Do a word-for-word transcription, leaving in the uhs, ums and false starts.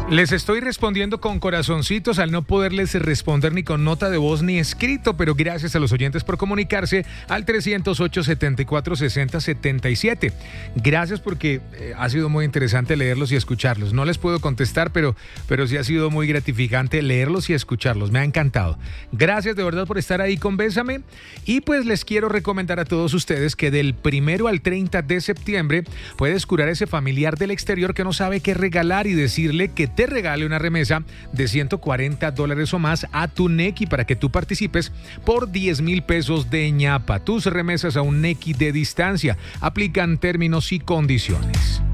Les estoy respondiendo con corazoncitos al no poderles responder ni con nota de voz ni escrito, pero gracias a los oyentes por comunicarse al trescientos ocho, setenta y cuatro, sesenta, setenta y siete. Gracias porque eh, ha sido muy interesante leerlos y escucharlos. No les puedo contestar, pero, pero sí ha sido muy gratificante leerlos y escucharlos. Me ha encantado. Gracias de verdad por estar ahí con Bésame. Y pues les quiero recomendar a todos ustedes que del primero al treinta de septiembre puedes curar a ese familiar del exterior que no sabe qué regalar y decirle que te regale una remesa de ciento cuarenta dólares o más a tu Nequi para que tú participes por diez mil pesos de ñapa. Tus remesas a un Nequi de distancia. Aplican términos y condiciones.